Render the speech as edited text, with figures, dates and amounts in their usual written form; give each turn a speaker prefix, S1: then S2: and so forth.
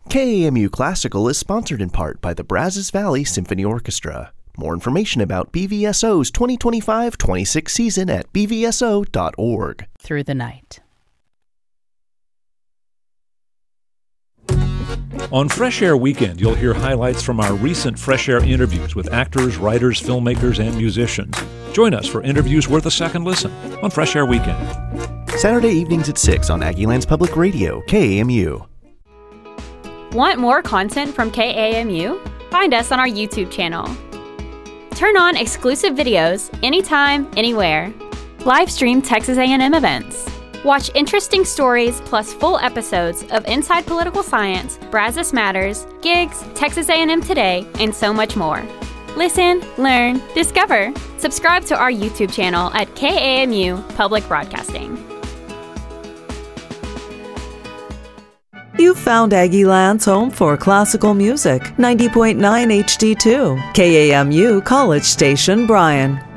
S1: KAMU Classical is sponsored in part by the Brazos Valley Symphony Orchestra. More information about BVSO's 2025-26 season at bvso.org.
S2: Through the night.
S3: On Fresh Air Weekend, you'll hear highlights from our recent Fresh Air interviews with actors, writers, filmmakers, and musicians. Join us for interviews worth a second listen on Fresh Air Weekend.
S1: Saturday evenings at 6 on Aggieland's Public Radio, KAMU.
S4: Want more content from KAMU? Find us on our YouTube channel. Turn on exclusive videos anytime, anywhere. Live stream Texas A&M events. Watch interesting stories plus full episodes of Inside Political Science, Brazos Matters, gigs, Texas A&M Today, and so much more. Listen, learn, discover. Subscribe to our YouTube channel at KAMU Public Broadcasting.
S5: You found Aggieland's home for classical music, 90.9 HD2, KAMU College Station, Bryan.